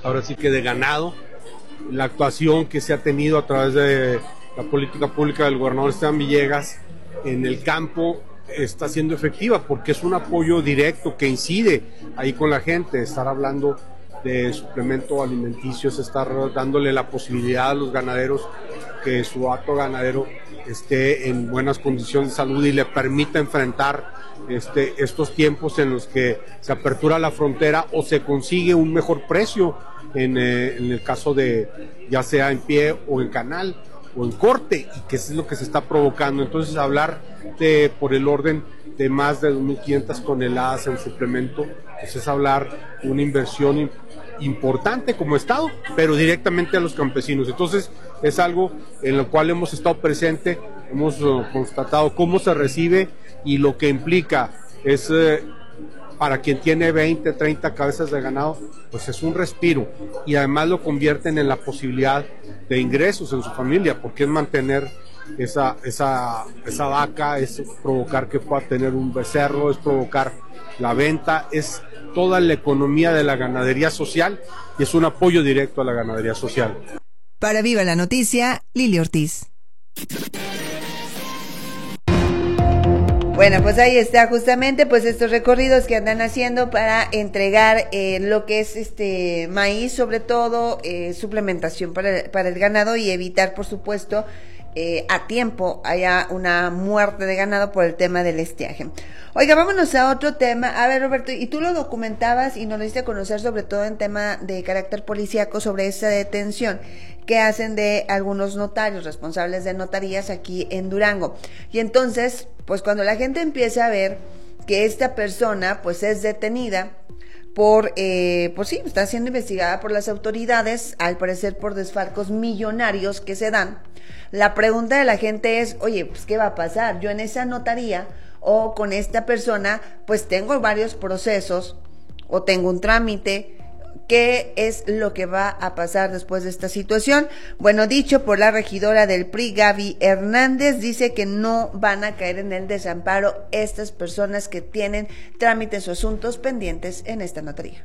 ahora sí que de ganado. La actuación que se ha tenido a través de la política pública del gobernador Esteban Villegas en el campo está siendo efectiva porque es un apoyo directo que incide ahí con la gente. Estar hablando de suplemento alimenticio, estar dándole la posibilidad a los ganaderos que su acto ganadero esté en buenas condiciones de salud y le permita enfrentar estos tiempos en los que se apertura la frontera o se consigue un mejor precio en el caso de ya sea en pie o en canal o en corte, y que eso es lo que se está provocando. Entonces hablar de por el orden de más de 2.500 toneladas en suplemento, pues es hablar de una inversión importante como Estado, pero directamente a los campesinos. Entonces es algo en lo cual hemos estado presente, hemos constatado cómo se recibe y lo que implica es para quien tiene 20, 30 cabezas de ganado, pues es un respiro, y además lo convierten en la posibilidad de ingresos en su familia, porque es mantener esa vaca, es provocar que pueda tener un becerro, es provocar la venta, es toda la economía de la ganadería social y es un apoyo directo a la ganadería social. Para Viva la Noticia, Lili Ortiz. Bueno, pues ahí está justamente pues estos recorridos que andan haciendo para entregar lo que es maíz, sobre todo suplementación para el ganado, y evitar, por supuesto, a tiempo haya una muerte de ganado por el tema del estiaje. Oiga, vámonos a otro tema. A ver, Roberto, y tú lo documentabas y nos lo diste a conocer, sobre todo en tema de carácter policíaco, sobre esa detención que hacen de algunos notarios responsables de notarías aquí en Durango. Y entonces, pues cuando la gente empieza a ver que esta persona pues es detenida pues sí, está siendo investigada por las autoridades, al parecer por desfalcos millonarios que se dan. La pregunta de la gente es, oye, pues ¿qué va a pasar? Yo en esa notaría o con esta persona, pues tengo varios procesos o tengo un trámite. ¿Qué es lo que va a pasar después de esta situación? Bueno, dicho por la regidora del PRI, Gaby Hernández, dice que no van a caer en el desamparo estas personas que tienen trámites o asuntos pendientes en esta notaría.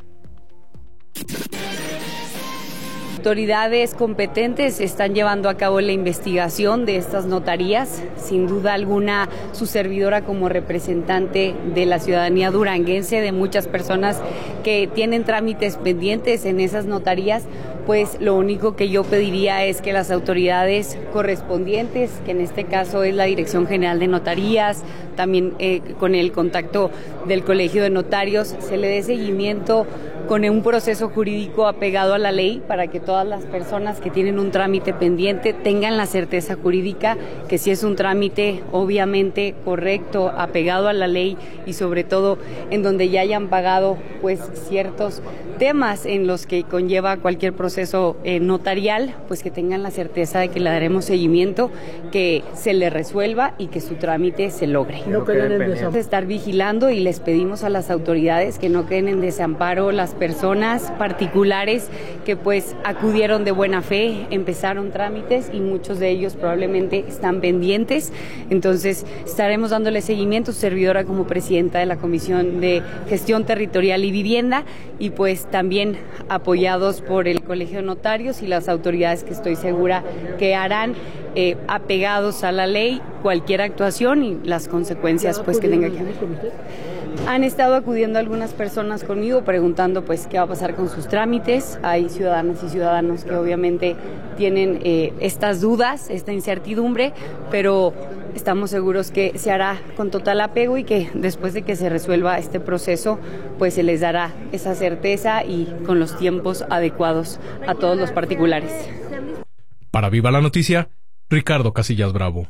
Autoridades competentes están llevando a cabo la investigación de estas notarías. Sin duda alguna, su servidora como representante de la ciudadanía duranguense, de muchas personas que tienen trámites pendientes en esas notarías, pues lo único que yo pediría es que las autoridades correspondientes, que en este caso es la Dirección General de Notarías, también con el contacto del Colegio de Notarios, se le dé seguimiento con un proceso jurídico apegado a la ley, para que todas las personas que tienen un trámite pendiente tengan la certeza jurídica que si es un trámite obviamente correcto, apegado a la ley, y sobre todo en donde ya hayan pagado pues ciertos temas en los que conlleva cualquier proceso notarial, pues que tengan la certeza de que le daremos seguimiento, que se le resuelva y que su trámite se logre. No queden en desamparo. Estar vigilando, y les pedimos a las autoridades que no queden en desamparo las personas particulares que pues acudieron de buena fe, empezaron trámites y muchos de ellos probablemente están pendientes. Entonces estaremos dándole seguimiento, servidora como presidenta de la Comisión de Gestión Territorial y Vivienda, y pues también apoyados por el Colegio de Notarios y las autoridades que estoy segura que harán apegados a la ley cualquier actuación y las consecuencias pues que tenga que haber. Han estado acudiendo algunas personas conmigo preguntando pues qué va a pasar con sus trámites. Hay ciudadanas y ciudadanos que obviamente tienen estas dudas, esta incertidumbre, pero estamos seguros que se hará con total apego y que después de que se resuelva este proceso pues se les dará esa certeza y con los tiempos adecuados a todos los particulares. Para Viva la Noticia, Ricardo Casillas Bravo.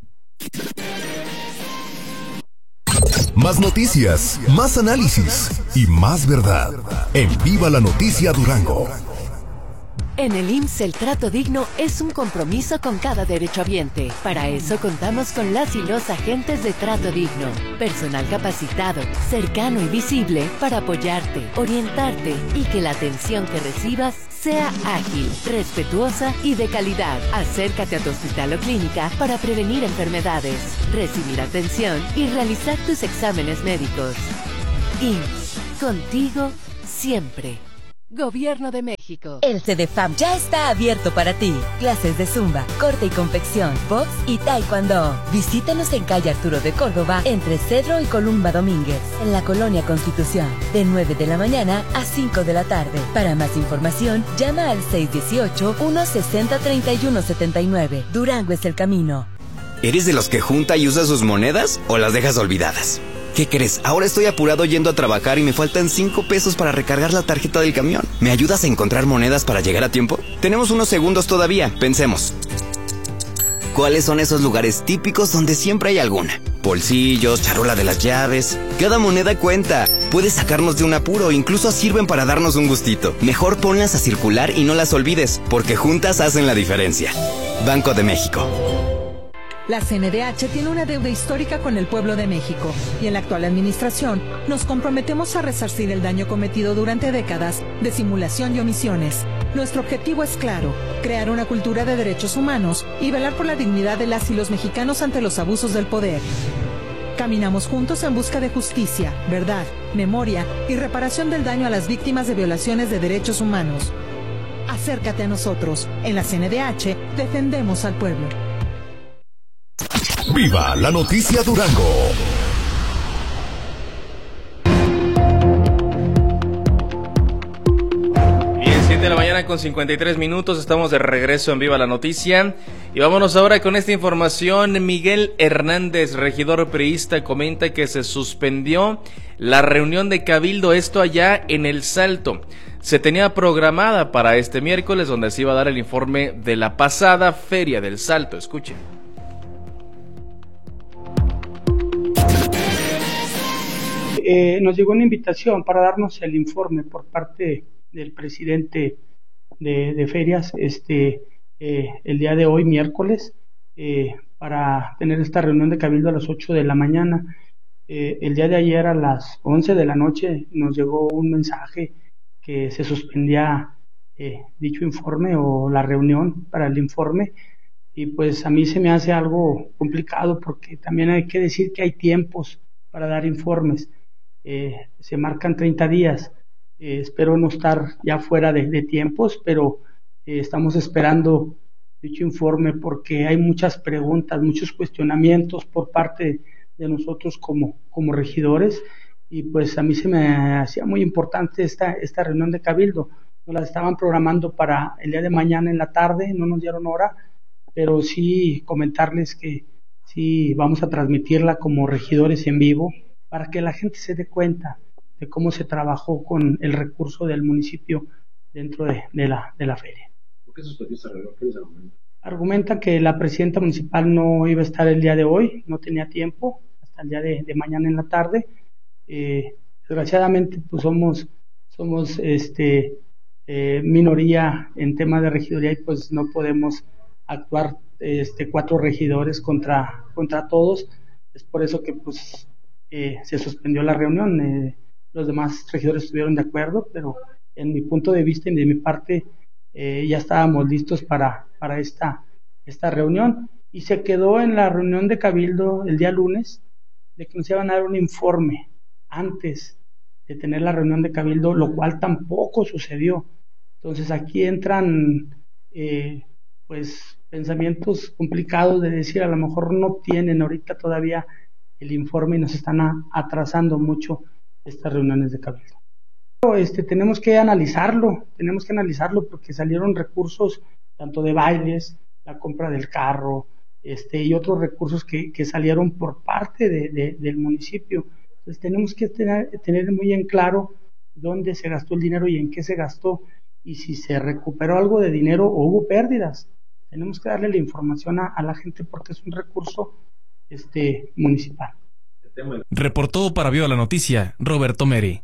Más noticias, más análisis y más verdad. En Viva la Noticia Durango. En el IMSS el trato digno es un compromiso con cada derechohabiente. Para eso contamos con las y los agentes de Trato Digno. Personal capacitado, cercano y visible para apoyarte, orientarte y que la atención que recibas sea ágil, respetuosa y de calidad. Acércate a tu hospital o clínica para prevenir enfermedades, recibir atención y realizar tus exámenes médicos. IMSS, contigo siempre. Gobierno de México. El CDFAM ya está abierto para ti. Clases de zumba, corte y confección, box y taekwondo. Visítanos en calle Arturo de Córdoba, entre Cedro y Columba Domínguez, en la Colonia Constitución, de 9 de la mañana a 5 de la tarde. Para más información, llama al 618-160-3179. Durango es el camino. ¿Eres de los que junta y usa sus monedas o las dejas olvidadas? ¿Qué crees? Ahora estoy apurado yendo a trabajar y me faltan 5 pesos para recargar la tarjeta del camión. ¿Me ayudas a encontrar monedas para llegar a tiempo? Tenemos unos segundos todavía, pensemos. ¿Cuáles son esos lugares típicos donde siempre hay alguna? Bolsillos, charola de las llaves. Cada moneda cuenta. Puedes sacarnos de un apuro, incluso sirven para darnos un gustito. Mejor ponlas a circular y no las olvides, porque juntas hacen la diferencia. Banco de México. La CNDH tiene una deuda histórica con el pueblo de México y en la actual administración nos comprometemos a resarcir el daño cometido durante décadas de simulación y omisiones. Nuestro objetivo es claro, crear una cultura de derechos humanos y velar por la dignidad de las y los mexicanos ante los abusos del poder. Caminamos juntos en busca de justicia, verdad, memoria y reparación del daño a las víctimas de violaciones de derechos humanos. Acércate a nosotros. En la CNDH defendemos al pueblo. ¡Viva la noticia Durango! Bien, 7 de la mañana con 53 minutos, estamos de regreso en Viva la Noticia. Y vámonos ahora con esta información. Miguel Hernández, regidor priista, comenta que se suspendió la reunión de Cabildo, esto allá en El Salto. Se tenía programada para este miércoles, donde se iba a dar el informe de la pasada Feria del Salto. Escuchen. Nos llegó una invitación para darnos el informe por parte del presidente de ferias el día de hoy, miércoles, para tener esta reunión de Cabildo a las 8 de la mañana. El día de ayer a las 11 de la noche nos llegó un mensaje que se suspendía dicho informe o la reunión para el informe, y pues a mí se me hace algo complicado porque también hay que decir que hay tiempos para dar informes. Se marcan 30 días, espero no estar ya fuera de tiempos, pero estamos esperando dicho informe porque hay muchas preguntas, muchos cuestionamientos por parte de nosotros como regidores, y pues a mí se me hacía muy importante esta reunión de Cabildo. Nos la estaban programando para el día de mañana en la tarde, no nos dieron hora, pero sí comentarles que sí vamos a transmitirla como regidores en vivo, para que la gente se dé cuenta de cómo se trabajó con el recurso del municipio dentro de la feria. ¿Por qué suspendió esta reunión? ¿Qué les argumenta? Argumentan que la presidenta municipal no iba a estar el día de hoy, no tenía tiempo, hasta el día de mañana en la tarde. Desgraciadamente pues somos minoría en tema de regiduría y pues no podemos actuar 4 regidores contra todos. Es por eso que pues se suspendió la reunión. Los demás regidores estuvieron de acuerdo, pero en mi punto de vista y de mi parte ya estábamos listos para esta reunión, y se quedó en la reunión de Cabildo el día lunes de que nos iban a dar un informe antes de tener la reunión de Cabildo, lo cual tampoco sucedió. Entonces aquí entran pues pensamientos complicados de decir, a lo mejor no tienen ahorita todavía el informe y nos están atrasando mucho estas reuniones de Cabildo. Tenemos que analizarlo porque salieron recursos tanto de bailes, la compra del carro, y otros recursos que salieron por parte del municipio. Entonces tenemos que tener muy en claro dónde se gastó el dinero y en qué se gastó, y si se recuperó algo de dinero o hubo pérdidas. Tenemos que darle la información a la gente porque es un recurso municipal. Reportó para Viva la Noticia, Roberto Meri.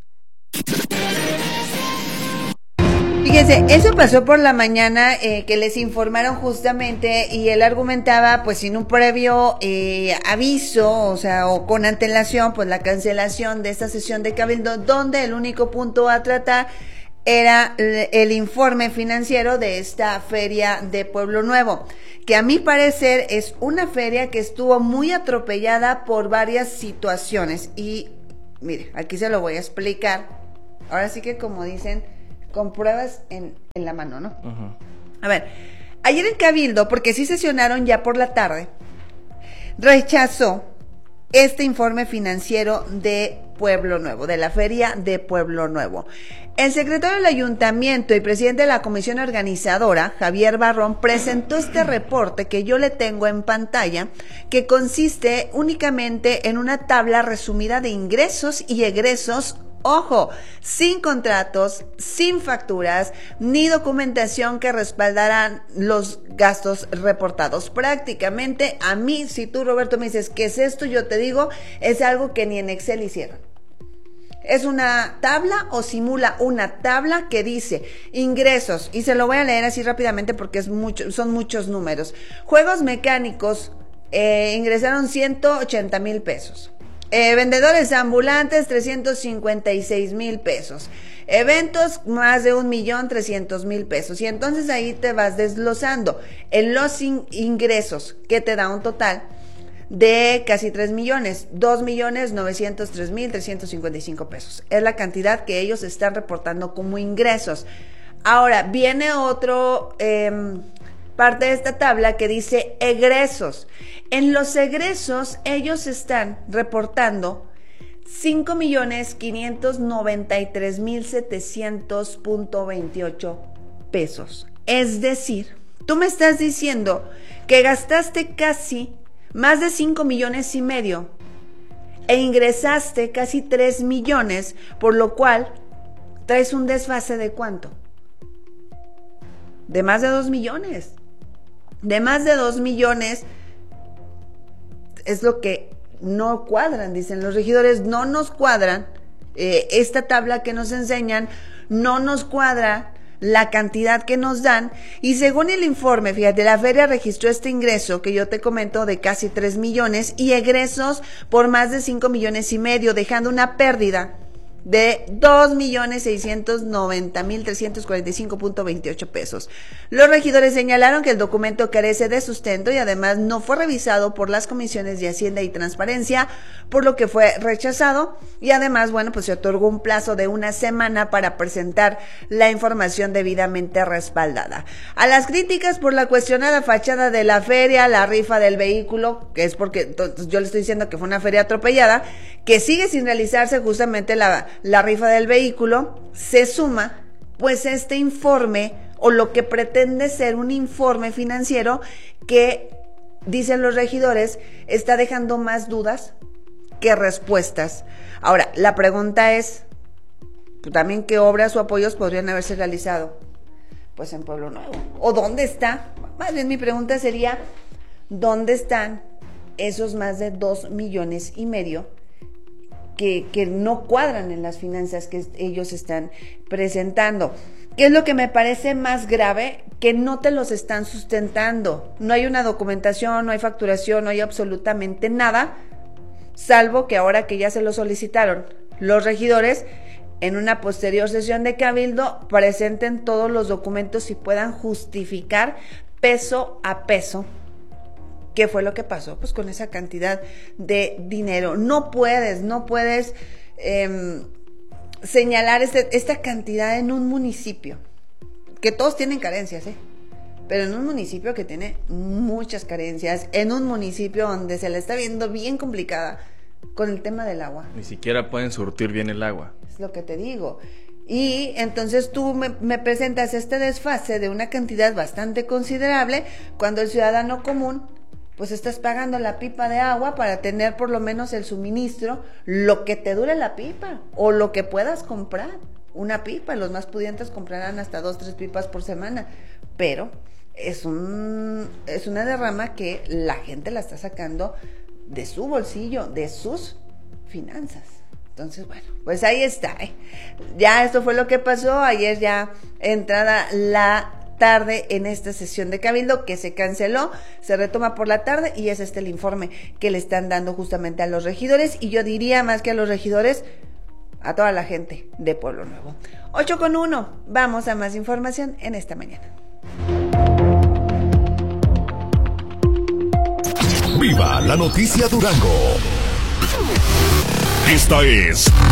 Fíjense, eso pasó por la mañana, que les informaron justamente, y él argumentaba pues sin un previo aviso, o con antelación, pues la cancelación de esta sesión de Cabildo, donde el único punto a tratar era el informe financiero de esta feria de Pueblo Nuevo, que a mi parecer es una feria que estuvo muy atropellada por varias situaciones. Y mire, aquí se lo voy a explicar. Ahora sí que, como dicen, con pruebas en la mano, ¿no? A ver, ayer en Cabildo, porque sí sesionaron ya por la tarde, rechazó este informe financiero de Pueblo Nuevo, de la Feria de Pueblo Nuevo. El secretario del Ayuntamiento y presidente de la comisión organizadora, Javier Barrón, presentó este reporte que yo le tengo en pantalla, que consiste únicamente en una tabla resumida de ingresos y egresos. Ojo, sin contratos, sin facturas, ni documentación que respaldaran los gastos reportados. Prácticamente a mí, si tú, Roberto, me dices, ¿qué es esto? Yo te digo, es algo que ni en Excel hicieron. Es una tabla o simula una tabla que dice ingresos, y se lo voy a leer así rápidamente porque son muchos números. Juegos mecánicos ingresaron 180,000 pesos. Vendedores ambulantes, 356,000 pesos. Eventos, más de 1,300,000 pesos. Y entonces ahí te vas desglosando en los ingresos, que te da un total de casi 3 millones, 2,903,355 pesos. Es la cantidad que ellos están reportando como ingresos. Ahora, viene otro parte de esta tabla que dice egresos. En los egresos, ellos están reportando 5,593,700.28 pesos. Es decir, tú me estás diciendo que gastaste casi más de 5,5 millones e ingresaste casi 3 millones, por lo cual traes un desfase ¿de cuánto? De más de 2 millones. De más de 2 millones es lo que no cuadran, dicen los regidores, no nos cuadran esta tabla que nos enseñan, no nos cuadra la cantidad que nos dan, y según el informe, fíjate, la feria registró este ingreso que yo te comento de casi 3 millones y egresos por más de 5,5 millones, dejando una pérdida de 2,690,345.28 pesos. Los regidores señalaron que el documento carece de sustento y además no fue revisado por las comisiones de Hacienda y Transparencia, por lo que fue rechazado, y además, bueno, pues se otorgó un plazo de 1 semana para presentar la información debidamente respaldada. A las críticas por la cuestionada fachada de la feria, la rifa del vehículo, que es porque yo le estoy diciendo que fue una feria atropellada, que sigue sin realizarse justamente la rifa del vehículo, se suma pues este informe, o lo que pretende ser un informe financiero que, dicen los regidores, está dejando más dudas que respuestas. Ahora, la pregunta es, también, ¿qué obras o apoyos podrían haberse realizado? Pues en Pueblo Nuevo. ¿O dónde está? Más bien mi pregunta sería, ¿dónde están esos más de 2,5 millones que no cuadran en las finanzas que ellos están presentando? ¿Qué es lo que me parece más grave? Que no te los están sustentando. No hay una documentación, no hay facturación, no hay absolutamente nada, salvo que ahora que ya se lo solicitaron los regidores, en una posterior sesión de Cabildo presenten todos los documentos y puedan justificar peso a peso ¿qué fue lo que pasó? Pues con esa cantidad de dinero. No puedes señalar esta cantidad en un municipio, que todos tienen carencias, pero en un municipio que tiene muchas carencias, en un municipio donde se la está viendo bien complicada con el tema del agua. Ni siquiera pueden surtir bien el agua. Es lo que te digo. Y entonces tú me presentas este desfase de una cantidad bastante considerable, cuando el ciudadano común pues estás pagando la pipa de agua para tener por lo menos el suministro, lo que te dure la pipa o lo que puedas comprar. Una pipa, los más pudientes comprarán hasta 2, 3 pipas por semana, pero es una derrama que la gente la está sacando de su bolsillo, de sus finanzas. Entonces, bueno, pues ahí está, Ya esto fue lo que pasó ayer, ya entrada la tarde en esta sesión de Cabildo, que se canceló, se retoma por la tarde, y es el informe que le están dando justamente a los regidores, y yo diría más que a los regidores, a toda la gente de Pueblo Nuevo. 8:01, vamos a más información en esta mañana. ¡Viva la noticia Durango! Esta es